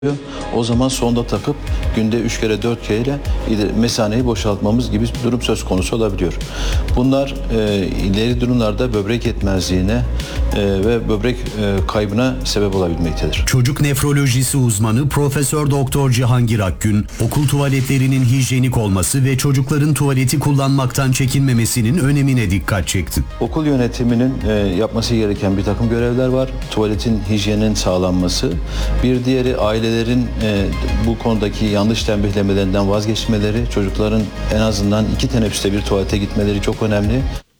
O zaman sonda takıp günde 3 kere 4 kere mesaneyi boşaltmamız gibi bir durum söz konusu olabiliyor. Bunlar ileri durumlarda böbrek yetmezliğine ve böbrek kaybına sebep olabilmektedir. Çocuk nefrolojisi uzmanı Profesör Doktor Cihangir Akgün, okul tuvaletlerinin hijyenik olması ve çocukların tuvaleti kullanmaktan çekinmemesinin önemine dikkat çekti. Okul yönetiminin yapması gereken bir takım görevler var. Tuvaletin hijyenin sağlanması. Bir diğeri ailelerin bu konudaki yanlış tembihlemelerinden vazgeçmeleri, çocukların en azından 2 teneffüste bir tuvalete gitmeleri çok önemli.